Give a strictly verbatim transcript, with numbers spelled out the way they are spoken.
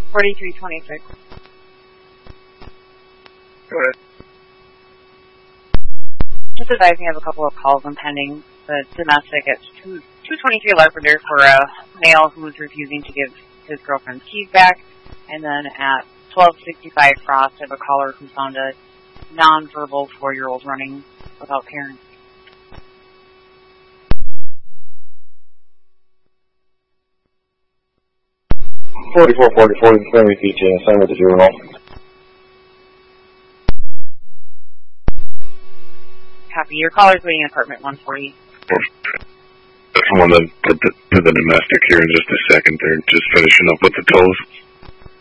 forty-three twenty-six. Go ahead. Just advising I have a couple of calls impending. The domestic at two twenty-three Larpenter for a male who was refusing to give his girlfriend's keys back. And then at twelve sixty-five Frost, I have a caller who found a non-verbal four-year-old running without parents. forty-four forty-four, the family P J, assignment to juvenile. Copy. Your caller's waiting in apartment one forty. Someone to, to, to the domestic here in just a second. They're just finishing up with the toes.